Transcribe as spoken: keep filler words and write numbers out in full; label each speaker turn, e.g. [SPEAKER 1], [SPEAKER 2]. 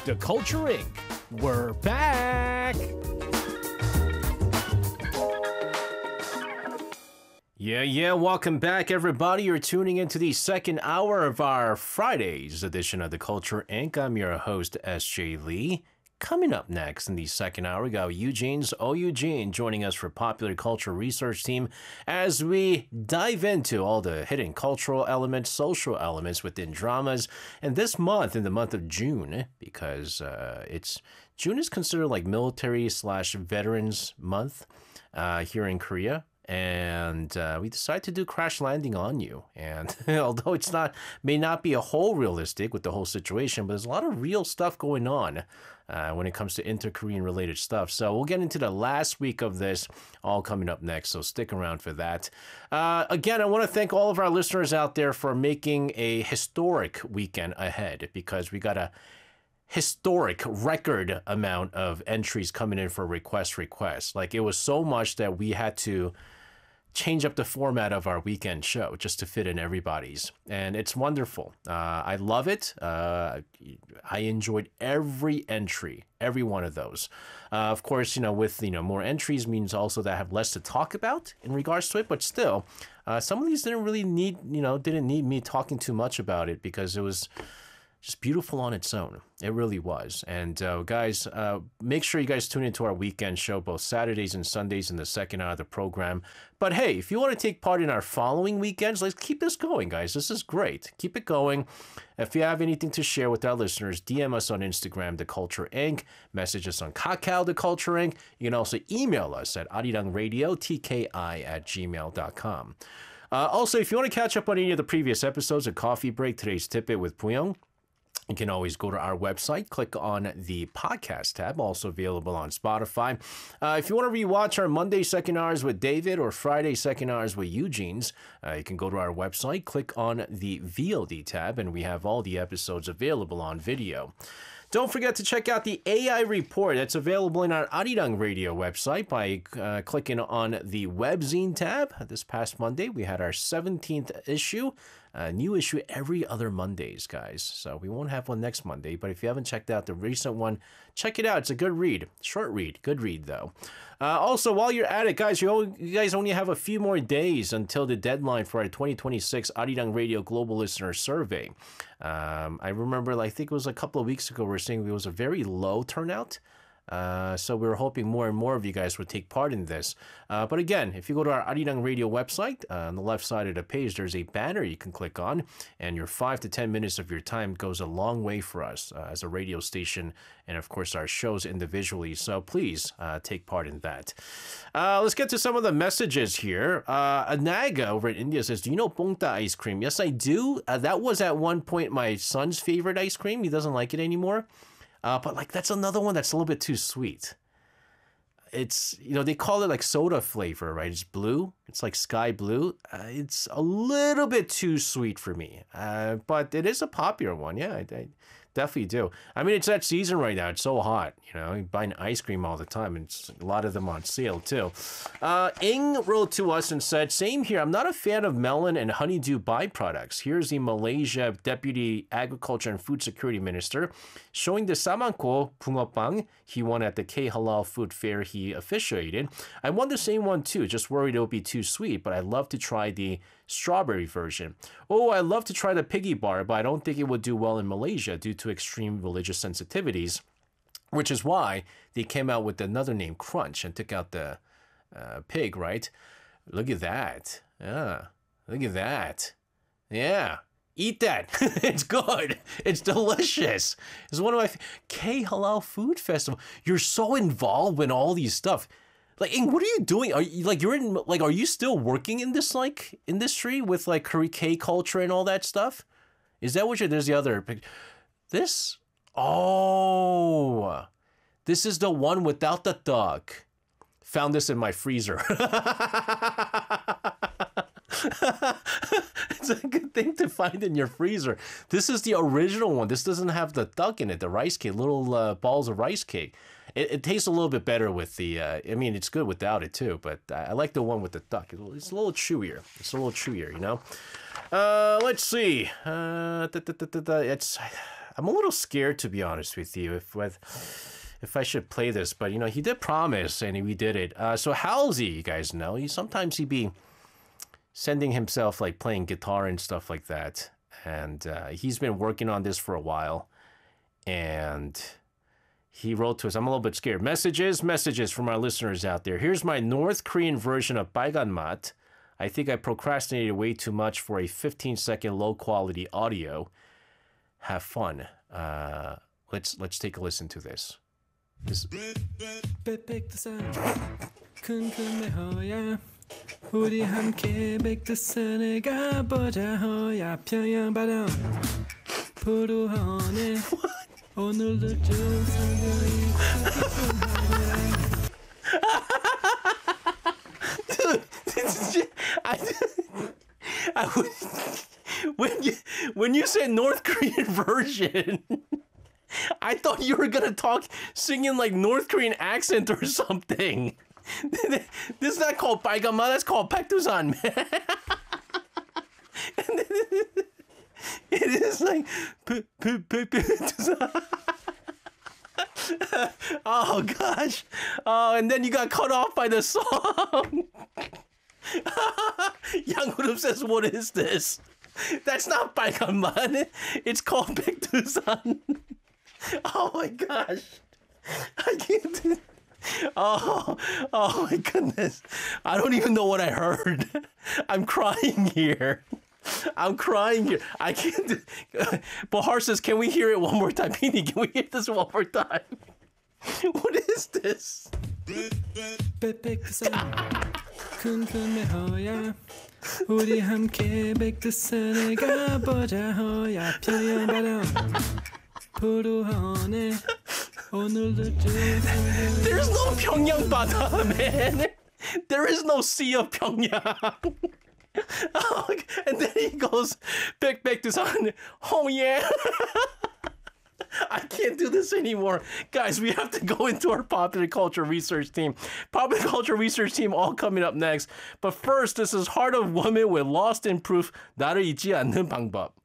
[SPEAKER 1] The Culture Incorporated. We're back! Yeah, yeah, welcome back, everybody. You're tuning into the second hour of our Friday's edition of The Culture Incorporated. I'm your host, S J Lee. Coming up next in the second hour, we got Eugene's Oh Eugene joining us for Popular Culture Research Team as we dive into all the hidden cultural elements, social elements within dramas. And this month, in the month of June, because uh, it's June is considered like military slash veterans month uh, here in Korea. And uh, we decided to do Crash Landing on You. And although it's not, may not be a whole realistic with the whole situation, but there's a lot of real stuff going on uh, when it comes to inter-Korean related stuff. So we'll get into the last week of this, all coming up next. So stick around for that. Uh, again, I want to thank all of our listeners out there for making a historic weekend ahead, because we got a historic record amount of entries coming in for request requests. Like, it was so much that we had to change up the format of our weekend show just to fit in everybody's, and it's wonderful. uh I love it. uh I enjoyed every entry, every one of those. Uh, of course, you know, with you know more entries means also that I have less to talk about in regards to it, but still uh some of these didn't really need you know didn't need me talking too much about it, because it was just beautiful on its own. It really was. And uh, guys, uh, make sure you guys tune into our weekend show, both Saturdays and Sundays in the second hour of the program. But hey, if you want to take part in our following weekends, let's keep this going, guys. This is great. Keep it going. If you have anything to share with our listeners, D M us on Instagram, The Culture Incorporated. Message us on Kakao, The Culture Incorporated. You can also email us at arirangradio, T K I at gmail dot com. Uh, also, if you want to catch up on any of the previous episodes of Coffee Break, Today's Tidbit with Puyong, you can always go to our website, click on the podcast tab, also available on Spotify. Uh, if you want to rewatch our Monday second hours with David or Friday second hours with Eugene's, uh, you can go to our website, click on the V O D tab, and we have all the episodes available on video. Don't forget to check out the A I report that's available in our Arirang Radio website by uh, clicking on the webzine tab. This past Monday, we had our seventeenth issue. A new issue every other Mondays, guys. So we won't have one next Monday, but if you haven't checked out the recent one, check it out. It's a good read. Short read. Good read, though. Uh, also, while you're at it, guys, you, only, you guys only have a few more days until the deadline for our twenty twenty-six Arirang Radio Global Listener Survey. Um, I remember, I think it was a couple of weeks ago, we were saying it was a very low turnout. Uh, so we were hoping more and more of you guys would take part in this. Uh, but again, if you go to our Arirang Radio website, uh, on the left side of the page, there's a banner you can click on, and your five to ten minutes of your time goes a long way for us uh, as a radio station, and of course our shows individually. So please uh, take part in that. Uh, let's get to some of the messages here. Uh, Anaga over in India says, do you know Bongta ice cream? Yes, I do. Uh, that was at one point my son's favorite ice cream. He doesn't like it anymore. Uh, but like that's another one that's a little bit too sweet. It's, you know, they call it like soda flavor, right? It's blue. It's like sky blue. Uh, it's a little bit too sweet for me. Uh, but it is a popular one. Yeah, I, I definitely do. I mean, it's that season right now. It's so hot. You know, you're buying ice cream all the time. And it's a lot of them on sale too. Uh, Ing wrote to us and said, same here. I'm not a fan of melon and honeydew byproducts. Here's the Malaysia Deputy Agriculture and Food Security Minister showing the Samangko Bungeoppang he won at the K-Halal Food Fair he officiated. I won the same one too. Just worried it'll be too sweet, but I'd love to try the strawberry version. Oh, I'd love to try the piggy bar, but I don't think it would do well in Malaysia due to extreme religious sensitivities, which is why they came out with another name, Crunch, and took out the uh, pig, right? Look at that. Yeah, look at that. Yeah. Eat that. It's good. It's delicious. It's one of my K Halal Food Festival. You're so involved in all these stuff. Like, Ing, what are you doing? Are you like you're in like are you still working in this like industry with like curry K culture and all that stuff? Is that what you're? There's the other pic- This. Oh, this is the one without the duck. Found this in my freezer. It's a good thing to find in your freezer. This is the original one. This doesn't have the duck in it, the rice cake, little uh, balls of rice cake. It, it tastes a little bit better with the, uh, I mean, it's good without it too, but I like the one with the duck. It's a little chewier. It's a little chewier, you know? Uh, let's see. Uh, da, da, da, da, da. It's, I'm a little scared, to be honest with you, if with if I should play this. But you know, he did promise, and we did it. Uh, so Halsey, you guys know, he sometimes he be sending himself like playing guitar and stuff like that, and uh, he's been working on this for a while, and he wrote to us. I'm a little bit scared. Messages, messages from our listeners out there. Here's my North Korean version of 빨간맛. I think I procrastinated way too much for a fifteen second low quality audio. Have fun. Uh, let's let's take a listen to this. This. 우리 함께 백두산을 가보자 호야 평양바다 푸르하네 오늘도 좀 상당히 Dude, I, I, when you when you said North Korean version, I thought you were gonna talk singing like North Korean accent or something. This is not called 빨간맛, that's called 백두산, man. It is like oh gosh. Oh, and then you got cut off by the song. Yang says, what is this? That's not 빨간맛. It's called 백두산. Oh my gosh. I can't do Oh, oh my goodness. I don't even know what I heard. I'm crying here. I'm crying here. I can't. Do... Bahar says, can we hear it one more time? Pini, can we hear this one more time? What is this? 우리 함께 백두산에 가보자 호야 평양바다 푸르하네 There's no 평양바다, man. There is no Sea of Pyongyang. Oh, and then he goes back back to something. Oh yeah. I can't do this anymore. Guys, we have to go into our popular culture research team. Popular culture research team all coming up next. But first, this is Heart of Woman with Lost in Proof. 나를 잊지 않는 방법.